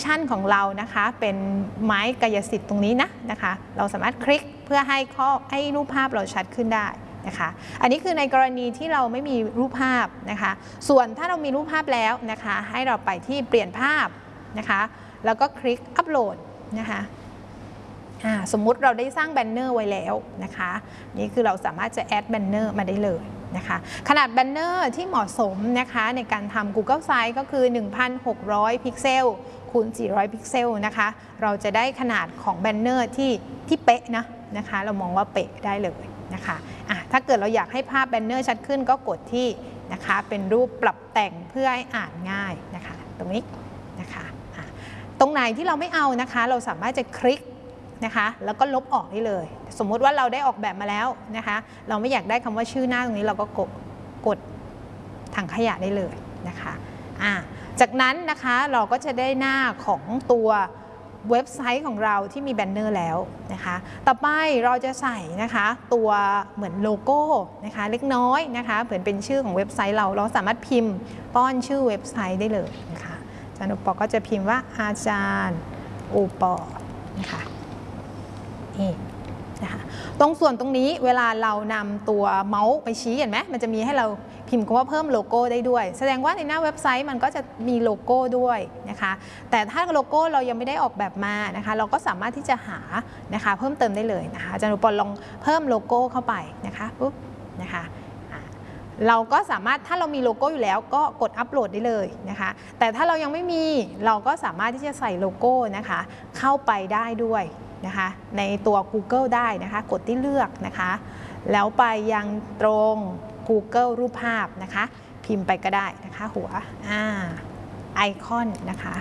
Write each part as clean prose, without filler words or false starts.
permission ของเรานะคะเป็นไม้กายสิทธิ์ตรงนี้นะคะเราสามารถคลิกเพื่อให้รูปภาพเราชัดขึ้นได้นะคะอันนี้คือในกรณีที่เราไม่มีรูปภาพนะคะส่วนถ้าเรามีรูปภาพแล้วนะคะให้เราไปที่เปลี่ยนภาพนะคะแล้วก็คลิกอัปโหลดนะคะสมมุติเราได้สร้างแบนเนอร์ไว้แล้วนะคะนี่คือเราสามารถจะแอดแบนเนอร์มาได้เลยนะคะขนาดแบนเนอร์ที่เหมาะสมนะคะในการทำ Google Sites ก็คือ 1,600 พิกเซลคูณ 400 พิกเซลนะคะเราจะได้ขนาดของแบนเนอร์ที่เป๊ะนะคะเรามองว่าเป๊ะได้เลยนะคะถ้าเกิดเราอยากให้ภาพแบนเนอร์ชัดขึ้นก็กดที่นะคะเป็นรูปปรับแต่งเพื่อให้อ่านง่ายนะคะตรงนี้นะคะตรงไหนที่เราไม่เอานะคะเราสามารถจะคลิกนะคะแล้วก็ลบออกได้เลยสมมุติว่าเราได้ออกแบบมาแล้วนะคะเราไม่อยากได้คำว่าชื่อหน้าตรงนี้เราก็กดถังขยะได้เลยนะคะจากนั้นนะคะเราก็จะได้หน้าของตัวเว็บไซต์ของเราที่มีแบนเนอร์แล้วนะคะต่อไปเราจะใส่นะคะตัวเหมือนโลโก้นะคะเล็กน้อยนะคะเหมือนเป็นชื่อของเว็บไซต์เราสามารถพิมพ์ป้อนชื่อเว็บไซต์ได้เลยนะคะอาจารย์โอปอก็จะพิมพ์ว่าอาจารย์โอปอนะคะนี่นะคะตรงส่วนตรงนี้เวลาเรานำตัวเมาส์ไปชี้เห็นไหมมันจะมีให้เราพิมพ์คำว่าเพิ่มโลโก้ได้ด้วยแสดงว่าในหน้าเว็บไซต์มันก็จะมีโลโก้ด้วยนะคะแต่ถ้าโลโก้เรายังไม่ได้ออกแบบมานะคะเราก็สามารถที่จะหานะคะเพิ่มเติมได้เลยนะคะอาจารย์อุปกรณ์ลองเพิ่มโลโก้เข้าไปนะคะปุ๊บนะคะเราก็สามารถถ้าเรามีโลโก้อยู่แล้วก็กดอัปโหลดได้เลยนะคะแต่ถ้าเรายังไม่มีเราก็สามารถที่จะใส่โลโก้นะคะเข้าไปได้ด้วยนะคะในตัว Google ได้นะคะกดที่เลือกนะคะแล้วไปยังตรง Google รูปภาพนะคะพิมพ์ไปก็ได้นะคะหัวไอคอนนะคะ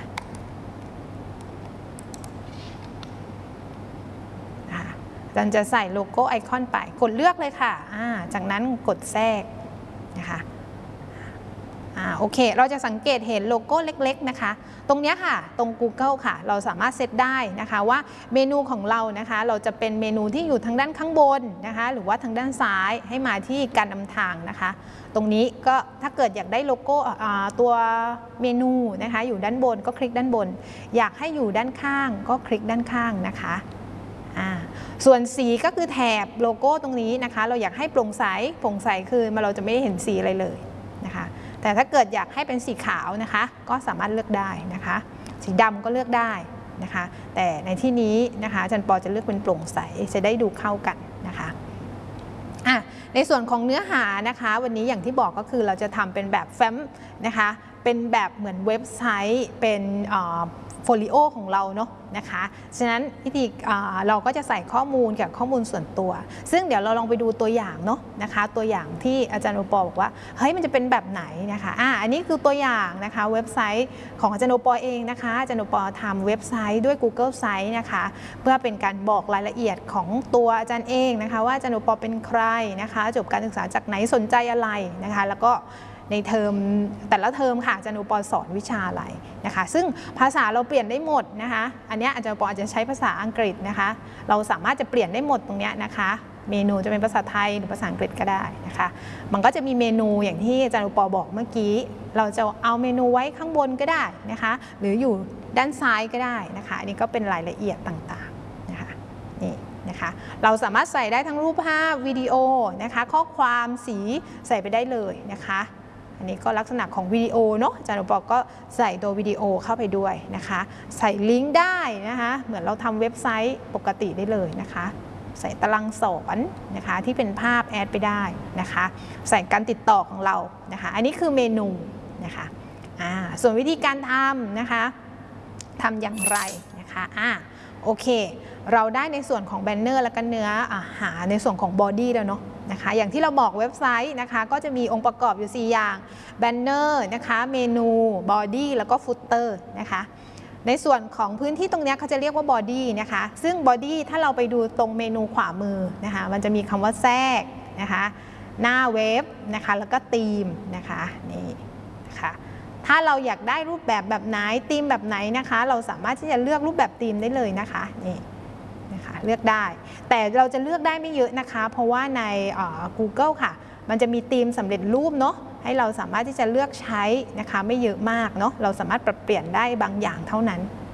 เราจะใส่โลโก้ไอคอนไปกดเลือกเลยค่ะจากนั้นกดแทรกนะคะโอเคเราจะสังเกตเห็นโลโก้เล็กๆนะคะตรงนี้ค่ะตรง Google ค่ะเราสามารถเซตได้นะคะว่าเมนูของเรานะคะเราจะเป็นเมนูที่อยู่ทางด้านข้างบนนะคะหรือว่าทางด้านซ้ายให้มาที่การนำทางนะคะตรงนี้ก็ถ้าเกิดอยากได้โลโก้ตัวเมนูนะคะอยู่ด้านบนก็คลิกด้านบนอยากให้อยู่ด้านข้างก็คลิกด้านข้างนะคะส่วนสีก็คือแถบโลโก้ตรงนี้นะคะเราอยากให้โปร่งใสคือเราจะไม่ได้เห็นสีอะไรเลยนะคะแต่ถ้าเกิดอยากให้เป็นสีขาวนะคะก็สามารถเลือกได้นะคะสีดำก็เลือกได้นะคะแต่ในที่นี้นะคะอาจารย์ปอจะเลือกเป็นโปร่งใสจะได้ดูเข้ากันนะคะในส่วนของเนื้อหานะคะวันนี้อย่างที่บอกก็คือเราจะทำเป็นแบบแฟ้มนะคะเป็นแบบเหมือนเว็บไซต์เป็นโฟลิโอของเราเนาะนะคะฉะนั้นวิธีเราก็จะใส่ข้อมูลกับข้อมูลส่วนตัวซึ่งเดี๋ยวเราลองไปดูตัวอย่างเนาะนะคะตัวอย่างที่อาจารย์โอปอบอกว่าเฮ้ยมันจะเป็นแบบไหนนะคะอันนี้คือตัวอย่างนะคะเว็บไซต์ของอาจารย์โอปอเองนะคะอาจารย์โอปอทำเว็บไซต์ด้วย Google Sites นะคะเพื่อเป็นการบอกรายละเอียดของตัวอาจารย์เองนะคะว่าอาจารย์โอปอเป็นใครนะคะจบการศึกษาจากไหนสนใจอะไรนะคะแล้วก็ในเทอมแต่ละเทอมค่ะอาจารย์อุปกรณ์สอนวิชาอะไรนะคะซึ่งภาษาเราเปลี่ยนได้หมดนะคะอันนี้อาจารย์อุปกรณ์อาจจะใช้ภาษาอังกฤษนะคะเราสามารถจะเปลี่ยนได้หมดตรงนี้นะคะเมนูจะเป็นภาษาไทยหรือภาษาอังกฤษก็ได้นะคะมันก็จะมีเมนูอย่างที่อาจารย์อุปกรณ์บอกเมื่อกี้เราจะเอาเมนูไว้ข้างบนก็ได้นะคะหรืออยู่ด้านซ้ายก็ได้นะคะอันนี้ก็เป็นรายละเอียดต่างๆนะคะนี่นะคะเราสามารถใส่ได้ทั้งรูปภาพวิดีโอนะคะข้อความสีใส่ไปได้เลยนะคะอันนี้ก็ลักษณะของวิดีโอเนาะอาจารย์อุปกรณ์ก็ใส่ตัววิดีโอเข้าไปด้วยนะคะใส่ลิงก์ได้นะคะเหมือนเราทำเว็บไซต์ปกติได้เลยนะคะใส่ตารางสอนนะคะที่เป็นภาพแอดไปได้นะคะใส่การติดต่อของเรานะคะอันนี้คือเมนูนะคะส่วนวิธีการทำนะคะทำอย่างไรนะคะโอเคเราได้ในส่วนของแบนเนอร์และก็เนื้อหาในส่วนของบอดี้แล้วเนาะนะคะอย่างที่เราบอกเว็บไซต์นะคะก็จะมีองค์ประกอบอยู่4อย่างแบนเนอร์นะคะเมนูบอดี้แล้วก็ฟุตเตอร์นะคะในส่วนของพื้นที่ตรงนี้เขาจะเรียกว่าบอดี้นะคะซึ่งบอดี้ถ้าเราไปดูตรงเมนูขวามือนะคะมันจะมีคำว่าแทรกนะคะหน้าเว็บนะคะแล้วก็ธีมนะคะนี่นะคะถ้าเราอยากได้รูปแบบไหนธีมแบบไหนนะคะเราสามารถที่จะเลือกรูปแบบธีมได้เลยนะคะนี่นะคะเลือกได้แต่เราจะเลือกได้ไม่เยอะนะคะเพราะว่าในGoogle ค่ะมันจะมีธีมสำเร็จรูปเนาะให้เราสามารถที่จะเลือกใช้นะคะไม่เยอะมากเนาะเราสามารถปรับเปลี่ยนได้บางอย่างเท่านั้น